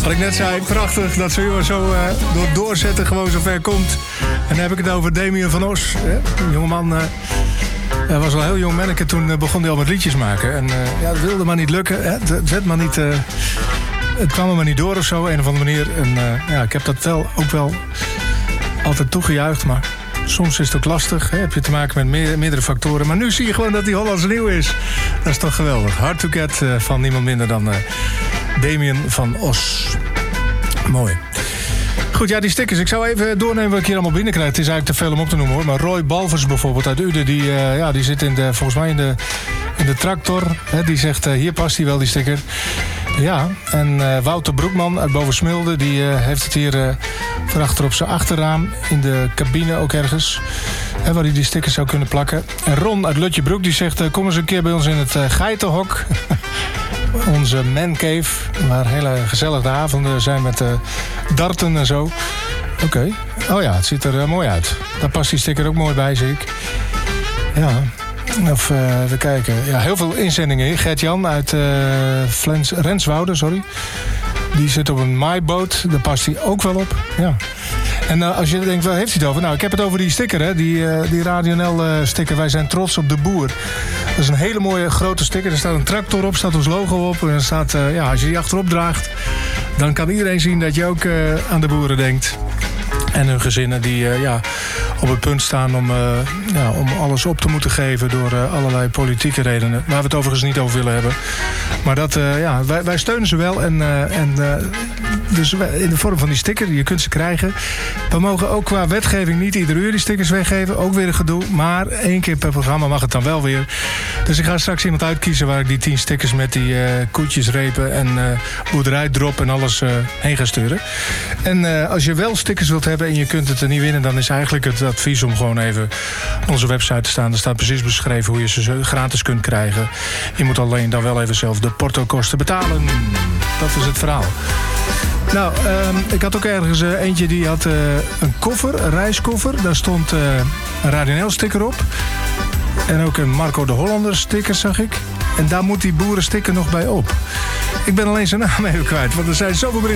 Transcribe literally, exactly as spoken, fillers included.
Wat ik net zei, prachtig dat ze zo uh, door doorzetten gewoon zo ver komt. En dan heb ik het over Damien van Os. Hè? Die jongeman uh, uh, was al heel jong manneke. Toen uh, begon hij al met liedjes maken. En uh, ja, het wilde maar niet lukken. Hè? Het werd maar niet... Uh, het kwam er maar niet door of zo, een of andere manier. En uh, ja, ik heb dat wel ook wel altijd toegejuicht, maar... Soms is het ook lastig, hè? Heb je te maken met meer, meerdere factoren. Maar nu zie je gewoon dat die Hollands nieuw is. Dat is toch geweldig. Hard to Get uh, van niemand minder dan uh, Damien van Os. Mooi. Goed, ja, die stickers. Ik zou even doornemen wat ik hier allemaal binnenkrijg. Het is eigenlijk te veel om op te noemen, hoor. Maar Roy Balvers bijvoorbeeld uit Uden, die, uh, ja, die zit in de, volgens mij in de, in de tractor. Hè? Die zegt, uh, hier past hij wel, die sticker. Ja, en uh, Wouter Broekman uit Bovensmilde, die uh, heeft het hier uh, verachter op zijn achterraam. In de cabine ook ergens. Hè, waar hij die stickers zou kunnen plakken. En Ron uit Lutjebroek, die zegt, uh, kom eens een keer bij ons in het uh, geitenhok. Onze mancave, waar hele gezellige avonden zijn met uh, darten en zo. Oké. Okay. Oh ja, het ziet er uh, mooi uit. Daar past die sticker ook mooi bij, zie ik. Ja. Of uh, even kijken. Ja, heel veel inzendingen hier. Gert-Jan uit uh, Flens, Renswoude, sorry. Die zit op een maaiboot. Daar past hij ook wel op. Ja. En uh, als je denkt, waar heeft hij het over? Nou, ik heb het over die sticker, hè. Die, uh, die Radio N L uh, sticker. Wij zijn trots op de boer. Dat is een hele mooie grote sticker. Er staat een tractor op, staat ons logo op. En er staat, uh, ja, als je die achterop draagt, dan kan iedereen zien dat je ook uh, aan de boeren denkt. En hun gezinnen die uh, ja, op het punt staan om, uh, ja, om alles op te moeten geven door uh, allerlei politieke redenen. Waar we het overigens niet over willen hebben. Maar dat, uh, ja, wij, wij steunen ze wel. En, uh, en, uh, dus in de vorm van die sticker, je kunt ze krijgen. We mogen ook qua wetgeving niet iedere uur die stickers weggeven. Ook weer een gedoe. Maar één keer per programma mag het dan wel weer. Dus ik ga straks iemand uitkiezen waar ik die tien stickers met die uh, koetjesrepen en uh, boerderijdrop en alles uh, heen ga sturen. En uh, als je wel stickers wilt hebben en je kunt het er niet winnen, dan is eigenlijk het advies om gewoon even op onze website te staan. Er staat precies beschreven hoe je ze gratis kunt krijgen. Je moet alleen dan wel even zelf de portokosten betalen. Dat is het verhaal. Nou, um, ik had ook ergens uh, eentje die had uh, een koffer, een reiskoffer. Daar stond uh, een Radio N L sticker op. En ook een Marco de Hollander sticker, zag ik. En daar moet die boerensticker nog bij op. Ik ben alleen zijn naam even kwijt, want er zijn zoveel berichten.